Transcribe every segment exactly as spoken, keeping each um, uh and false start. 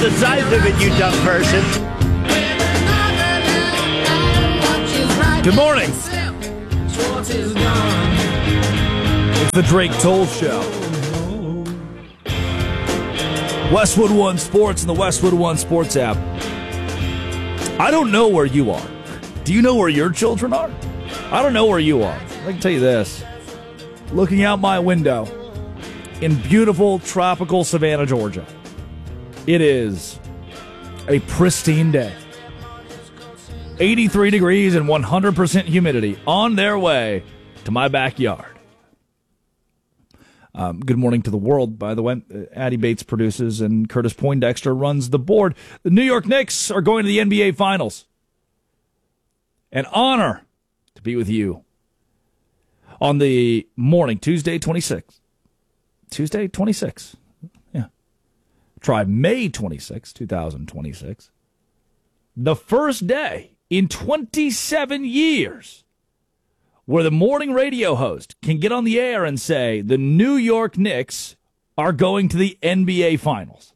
the size of it, you dumb person. Good morning. It's the Drake Toll Show. Westwood One Sports and the Westwood One Sports app. I don't know where you are. Do you know where your children are? I don't know where you are. I can tell you this. Looking out my window in beautiful tropical Savannah, Georgia, it is a pristine day. eighty-three degrees and one hundred percent humidity on their way to my backyard. Um, good morning to the world, by the way. Addie Bates produces and Curtis Poindexter runs the board. The New York Knicks are going to the N B A Finals. An honor to be with you on the morning, Tuesday twenty-sixth. Tuesday twenty-sixth. Yeah. Try May twenty-sixth, twenty twenty-six. The first day in twenty-seven years where the morning radio host can get on the air and say the New York Knicks are going to the N B A Finals.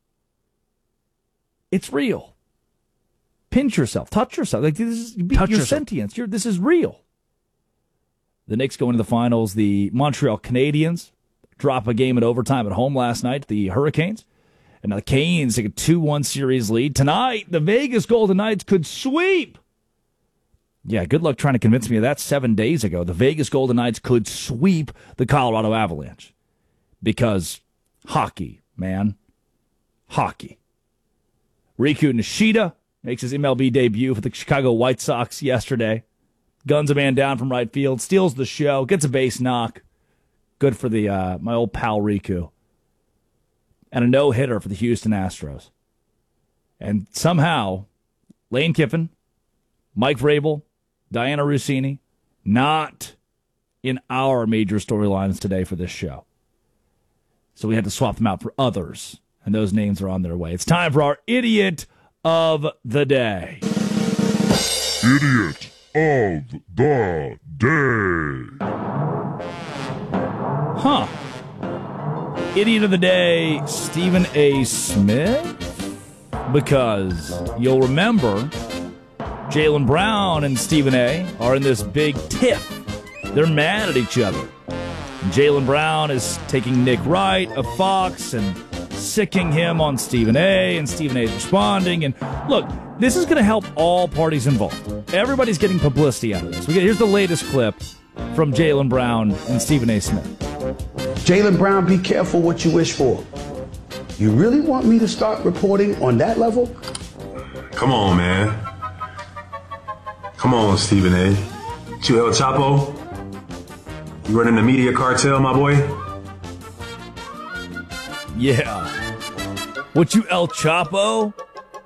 It's real. Pinch yourself. Touch yourself. Like, this is, touch you're yourself. sentient. You're, this is real. The Knicks go into the finals. The Montreal Canadiens drop a game in overtime at home last night. The Hurricanes. And now the Canes take a two one series lead. Tonight, the Vegas Golden Knights could sweep. Yeah, good luck trying to convince me of that seven days ago. The Vegas Golden Knights could sweep the Colorado Avalanche. Because hockey, man. Hockey. Riku Nishida makes his M L B debut for the Chicago White Sox yesterday. Guns a man down from right field, steals the show, gets a base knock. Good for the uh, my old pal Riku. And a no-hitter for the Houston Astros. And somehow, Lane Kiffin, Mike Vrabel, Diana Rossini, not in our major storylines today for this show. So we had to swap them out for others, and those names are on their way. It's time for our Idiot of the Day. Idiot of the Day. Huh. Idiot of the Day, Stephen A. Smith? Because you'll remember Jaylen Brown and Stephen A. are in this big tiff. They're mad at each other. Jaylen Brown is taking Nick Wright of Fox and sicking him on Stephen A., and Stephen A. is responding. And look, this is going to help all parties involved. Everybody's getting publicity out of this. We get, here's the latest clip from Jaylen Brown and Stephen A. Smith. Jaylen Brown, be careful what you wish for. You really want me to start reporting on that level? Come on, man. Come on, Stephen A. You El Chapo? You running the media cartel, my boy? Yeah. What, you El Chapo?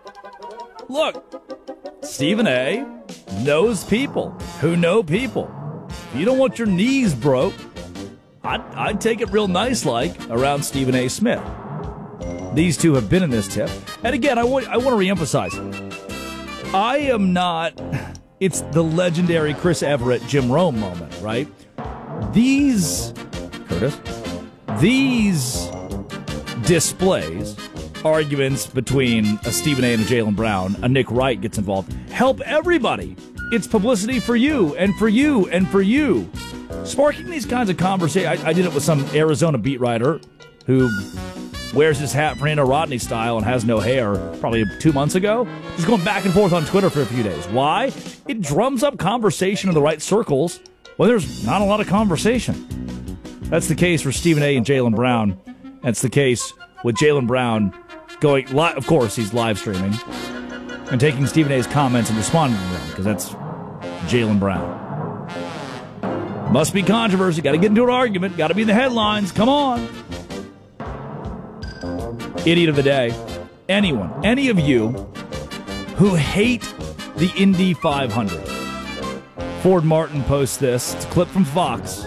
Look, Stephen A. knows people who know people. If you don't want your knees broke, I'd, I'd take it real nice like around Stephen A. Smith. These two have been in this tip. And again, I want, I want to reemphasize, I am not, it's the legendary Chris Everett, Jim Rome moment, right? These, Curtis, these displays, arguments between a Stephen A. and a Jaylen Brown, a Nick Wright gets involved, help everybody. It's publicity for you and for you and for you. Sparking these kinds of conversations, I, I did it with some Arizona beat writer who wears his hat Fernando Rodney style and has no hair probably two months ago. He's going back and forth on Twitter for a few days. Why? It drums up conversation in the right circles when there's not a lot of conversation. That's the case for Stephen A. and Jaylen Brown. That's the case with Jaylen Brown going, li- of course, he's live streaming and taking Stephen A.'s comments and responding to them because that's Jaylen Brown. Must be controversy. Got to get into an argument. Got to be in the headlines. Come on. Idiot of the Day. Anyone, any of you who hate the Indy five hundred. Ford Martin posts this. It's a clip from Fox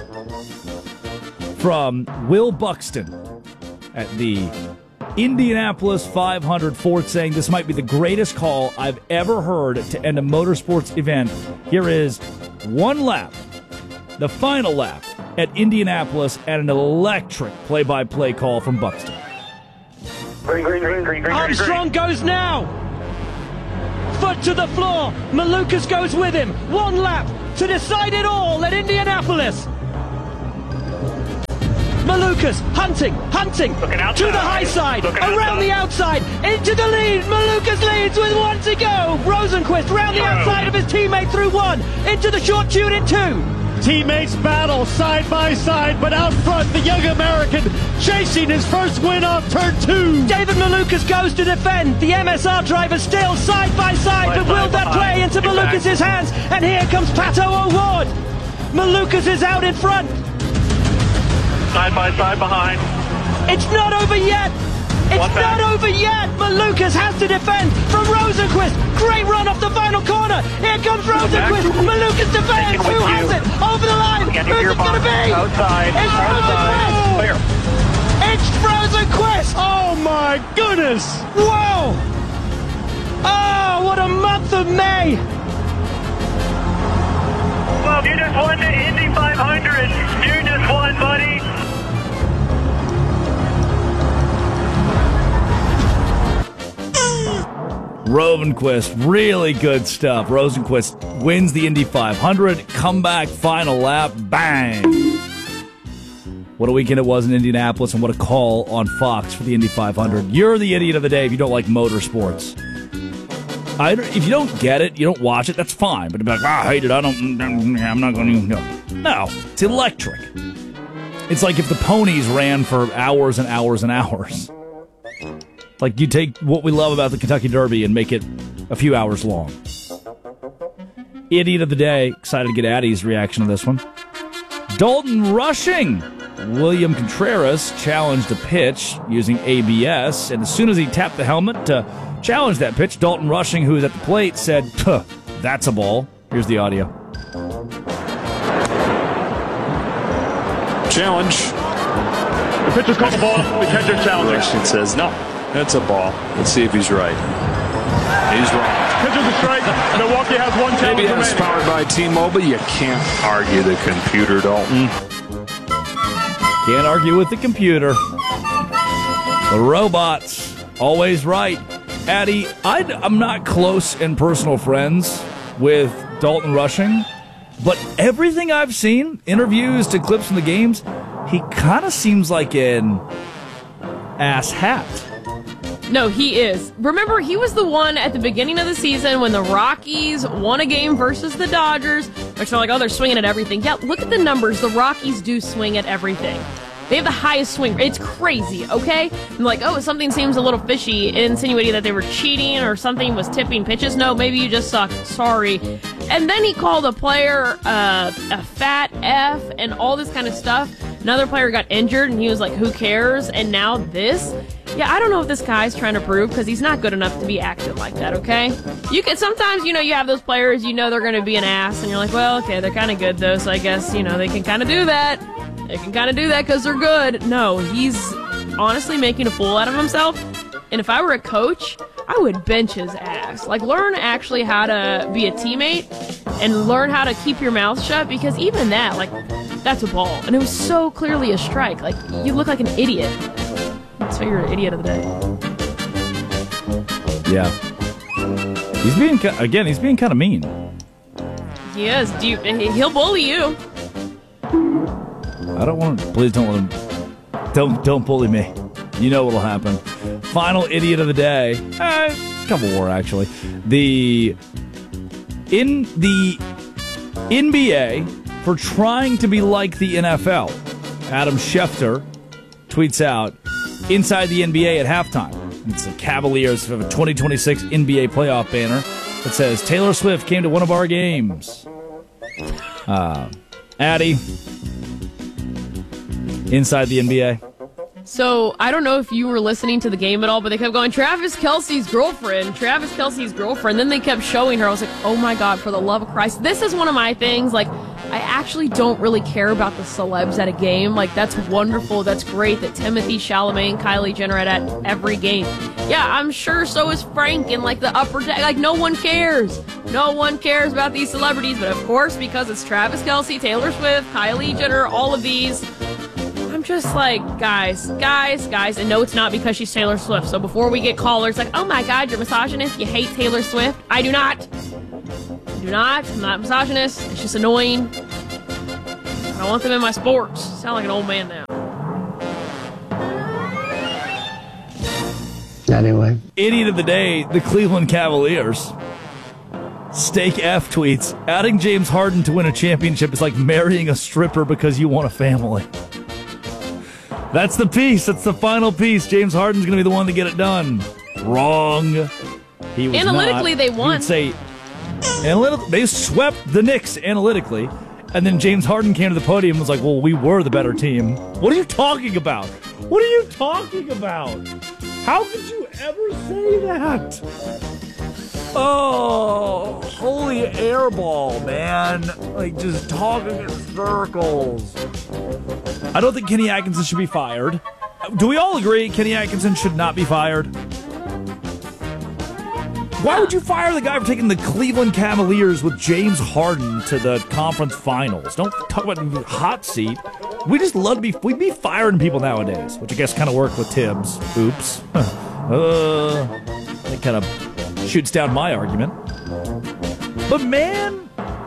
from Will Buxton at the Indianapolis five hundred Ford saying this might be the greatest call I've ever heard to end a motorsports event. Here is one lap, the final lap at Indianapolis, and an electric play-by-play call from Buxton. Green, green, green, green, green, Armstrong goes now. Foot to the floor. Malukas goes with him. One lap to decide it all at Indianapolis. Malukas hunting, hunting to the high side, around the outside, into the lead. Malukas leads with one to go. Rosenquist round the outside of his teammate through one, into the short tune in two. Teammates battle side by side, but out front, the young American chasing his first win off turn two. David Malukas goes to defend. The M S R driver still side by side, but will that play into Malukas' hands? And here comes Pato O'Ward. Malukas is out in front. Side by side behind. It's not over yet. It's One not back. over yet. Malukas has to defend from Rosenquist. Great run off the final corner. Here comes Rosenquist. Malukas defends. Taking Who with has you. it? Over the line. Get to Who's your it going to box. be? Outside. It's Outside. Rosenquist. Clear. It's Rosenquist. Oh my goodness! Whoa. Oh, what a month of May. Well, you just won the Indy five hundred. You just won, buddy. Rosenquist, really good stuff. Rosenquist wins the Indy five hundred, comeback, final lap, bang. What a weekend it was in Indianapolis, and what a call on Fox for the Indy five hundred. You're the idiot of the day if you don't like motorsports. I, if you don't get it, you don't watch it, that's fine. But to be like, ah, I hate it, I don't, I'm not going to, no. No, it's electric. It's like if the ponies ran for hours and hours and hours. Like, you take what we love about the Kentucky Derby and make it a few hours long. Idiot of the day. Excited to get Addie's reaction to this one. Dalton Rushing. William Contreras challenged a pitch using A B S, and as soon as he tapped the helmet to challenge that pitch, Dalton Rushing, who was at the plate, said, "Tuh, that's a ball." Here's the audio. Challenge. The pitcher's called the ball. The catcher's challenging. Rushing says, no, that's a ball. Let's see if he's right. He's wrong. Pitcher's a strike. Milwaukee has one challenge Maybe that's remaining. powered by T-Mobile. You can't argue the computer, Dalton. Can't argue with the computer. The robots, always right. Addie, I, I'm not close and personal friends with Dalton Rushing, but everything I've seen, interviews to clips from the games, he kind of seems like an ass hat. No, he is. Remember, he was the one at the beginning of the season when the Rockies won a game versus the Dodgers. Which are like, oh, they're swinging at everything. Yeah, look at the numbers. The Rockies do swing at everything. They have the highest swing. It's crazy, okay? I'm like, oh, something seems a little fishy, insinuating that they were cheating or something was tipping pitches. No, maybe you just suck. Sorry. And then he called a player uh, a fat F and all this kind of stuff. Another player got injured, and he was like, who cares? And now this? Yeah, I don't know if this guy's trying to prove, because he's not good enough to be acting like that, okay? You can sometimes, you know, you have those players, you know they're going to be an ass, and you're like, well, okay, they're kind of good, though, so I guess, you know, they can kind of do that. They can kind of do that because they're good. No, he's honestly making a fool out of himself. And if I were a coach, I would bench his ass. Like, learn actually how to be a teammate and learn how to keep your mouth shut, because even that, like, that's a ball. And it was so clearly a strike. Like, you look like an idiot. So you're an idiot of the day. Yeah. He's being, again, he's being kind of mean. He is. Do you, he'll bully you. I don't want to, please don't let him, don't, don't bully me. You know what'll happen. Final idiot of the day. Eh, a couple more, actually. The, in the N B A, for trying to be like the N F L, Adam Schefter tweets out, inside the N B A at halftime. It's the Cavaliers have a twenty twenty-six N B A playoff banner that says, Taylor Swift came to one of our games. Uh, Addie, inside the N B A. So, I don't know if you were listening to the game at all, but they kept going, Travis Kelce's girlfriend, Travis Kelce's girlfriend. Then they kept showing her. I was like, oh my God, for the love of Christ. This is one of my things. Like, I actually don't really care about the celebs at a game. Like, that's wonderful. That's great that Timothy Chalamet and Kylie Jenner are at every game. Yeah, I'm sure so is Frank and, like, the upper deck. Like, no one cares. No one cares about these celebrities. But, of course, because it's Travis Kelce, Taylor Swift, Kylie Jenner, all of these, I'm I'm just like, guys, guys, guys, and no, it's not because she's Taylor Swift. So before we get callers like, oh my God, you're misogynist, you hate Taylor Swift. I do not. I do not. I'm not misogynist. It's just annoying. I don't want them in my sports. I sound like an old man now. Anyway. Idiot of the day, the Cleveland Cavaliers. Steak F tweets, adding James Harden to win a championship is like marrying a stripper because you want a family. That's the piece. That's the final piece. James Harden's going to be the one to get it done. Wrong. He was Analytically, not. they won. He would say, analytic- they swept the Knicks analytically, and then James Harden came to the podium and was like, well, we were the better team. What are you talking about? What are you talking about? How could you ever say that? Oh, holy airball, man. Like, just talking in circles. I don't think Kenny Atkinson should be fired. Do we all agree Kenny Atkinson should not be fired? Why would you fire the guy for taking the Cleveland Cavaliers with James Harden to the conference finals? Don't talk about the hot seat. We just love to be, we'd be firing people nowadays, which I guess kind of worked with Tibbs. Oops. uh, that kind of shoots down my argument. But man,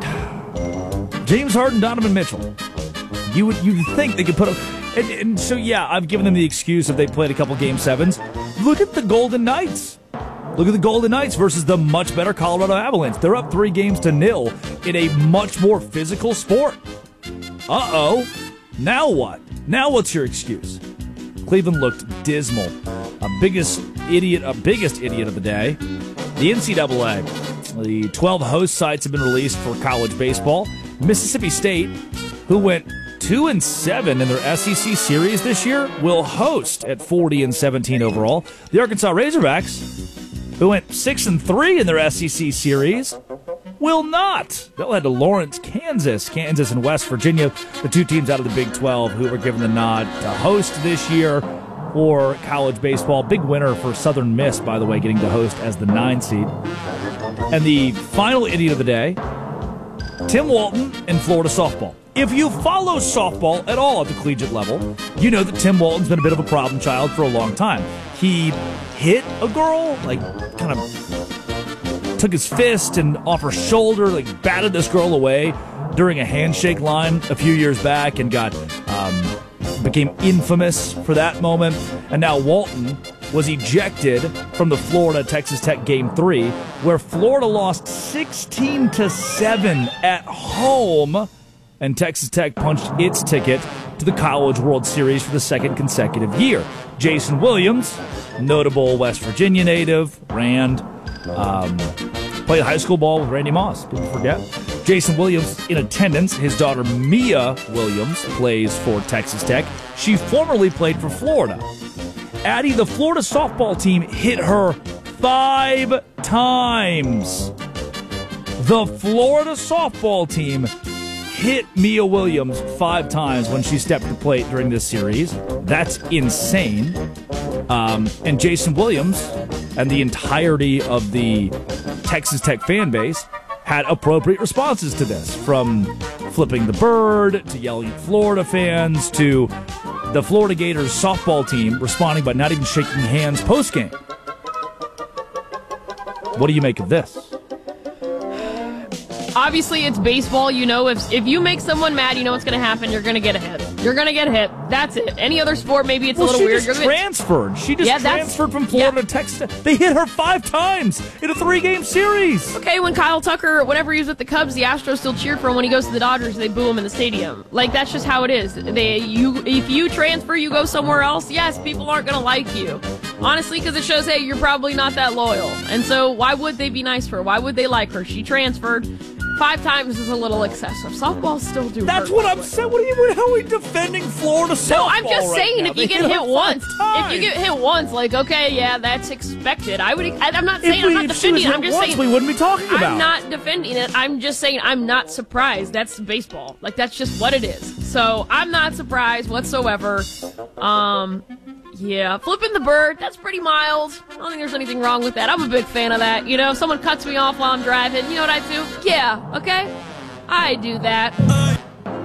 James Harden, Donovan Mitchell, you would you think they could put up, and, and so yeah, I've given them the excuse if they played a couple game sevens. Look at the Golden Knights. Look at the Golden Knights versus the much better Colorado Avalanche. They're up three games to nil in a much more physical sport. Uh-oh. Now what? Now what's your excuse? Cleveland looked dismal. A biggest idiot, a biggest idiot of the day. The N C double A. The twelve host sites have been released for college baseball. Mississippi State, who went two and seven in their S E C series this year, will host at forty and seventeen overall. The Arkansas Razorbacks, who went six and three in their S E C series, will not. They'll head to Lawrence, Kansas. Kansas and West Virginia, the two teams out of the Big twelve who were given the nod to host this year for college baseball. Big winner for Southern Miss, by the way, getting to host as the nine seed. And the final idiot of the day, Tim Walton and Florida softball. If you follow softball at all at the collegiate level, you know that Tim Walton's been a bit of a problem child for a long time. He hit a girl, like, kind of took his fist and off her shoulder, like, batted this girl away during a handshake line a few years back and got, um, became infamous for that moment. And now Walton was ejected from the Florida-Texas Tech Game three, where Florida lost sixteen to seven at home, and Texas Tech punched its ticket to the College World Series for the second consecutive year. Jason Williams, notable West Virginia native, Rand, um, played high school ball with Randy Moss, didn't forget. Jason Williams in attendance. His daughter Mia Williams plays for Texas Tech. She formerly played for Florida. Addie, the Florida softball team hit her five times. The Florida softball team hit Mia Williams five times when she stepped to the plate during this series. That's insane. Um, and Jason Williams and the entirety of the Texas Tech fan base had appropriate responses to this, from flipping the bird to yelling at Florida fans to the Florida Gators softball team responding by not even shaking hands post-game. What do you make of this? Obviously, it's baseball. You know, if if you make someone mad, you know what's going to happen. You're going to get a hit. You're going to get hit. That's it. Any other sport, maybe it's well, a little she weird. Just You're gonna... transferred. She just yeah, transferred from Florida yeah. to Texas. They hit her five times in a three-game series. Okay, when Kyle Tucker, whenever he was with the Cubs, the Astros still cheer for him. When he goes to the Dodgers, they boo him in the stadium. Like, that's just how it is. They, you, if you transfer, you go somewhere else. Yes, people aren't going to like you. Honestly, because it shows, hey, you're probably not that loyal. And so why would they be nice for her? Why would they like her? She transferred. Five times is a little excessive. Softball still do. That's what I'm saying. What are you? How are we defending Florida softball? No, I'm just right saying now? if you They get hit once, times. if you get hit once, like okay, yeah, that's expected. I would. I'm not saying if we, I'm not if she was defending. hit I'm just once, saying we wouldn't be talking about. I'm not defending it. I'm just saying I'm not surprised. That's baseball. Like that's just what it is. So I'm not surprised whatsoever. Um. Yeah, flipping the bird, that's pretty mild. I don't think there's anything wrong with that. I'm a big fan of that. You know, if someone cuts me off while I'm driving, you know what I do? Yeah, okay? I do that.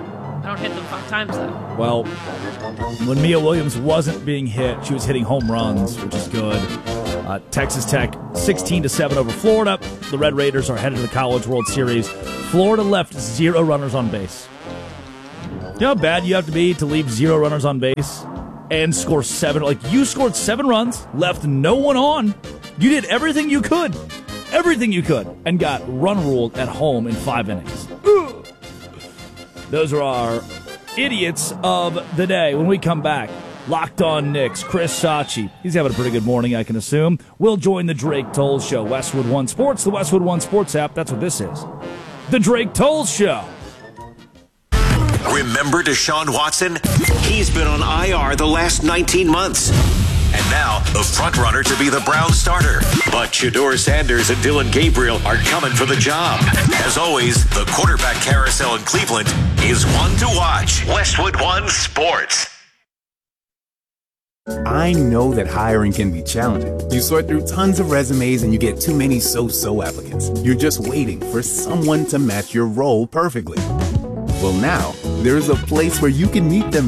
don't hit them five times, though. Well, when Mia Williams wasn't being hit, she was hitting home runs, which is good. Uh, Texas Tech, sixteen to seven over Florida. The Red Raiders are headed to the College World Series. Florida left zero runners on base. You know how bad you have to be to leave zero runners on base and score seven? Like, you scored seven runs, left no one on. You did everything you could, everything you could, and got run ruled at home in five innings. Ugh. Those are our idiots of the day. When we come back, Locked On Knicks, Chris Sachi. He's having a pretty good morning, I can assume. We'll join the Drake Tolles Show. Westwood One Sports, the Westwood One Sports app. That's what this is. The Drake Tolles Show. Remember Deshaun Watson? He's been on I R the last nineteen months. And now, the front-runner to be the Brown starter. But Shedeur Sanders and Dylan Gabriel are coming for the job. As always, the quarterback carousel in Cleveland is one to watch. Westwood One Sports. I know that hiring can be challenging. You sort through tons of resumes and you get too many so-so applicants. You're just waiting for someone to match your role perfectly. Well, now, there's a place where you can meet them